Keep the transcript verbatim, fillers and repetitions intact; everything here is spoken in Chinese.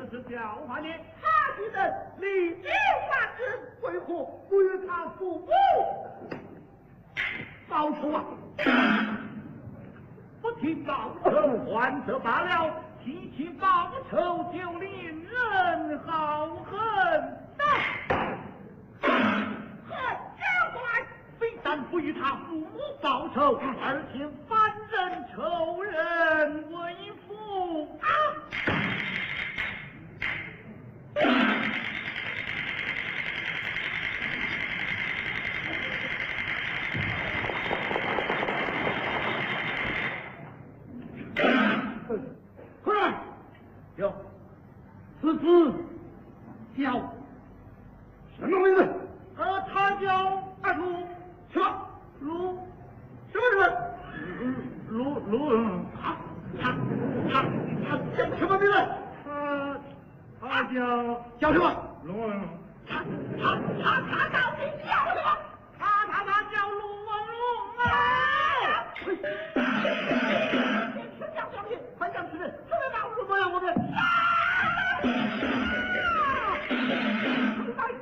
是叫唤你？ 他的人立即发之，为何不与他父母报仇啊？ 不提报仇还则罢了，提起报仇就令人好恨。 何家官非但不与他父母报仇，而且反人仇人为父啊！ 快来！ 有， 此子叫什么名字？ 呃，他叫阿鲁， 什么？ 鲁， 什么人？ 鲁鲁， 他他他他叫什么名字？ 他他叫叫什么？ 鲁。 他他他他到底叫什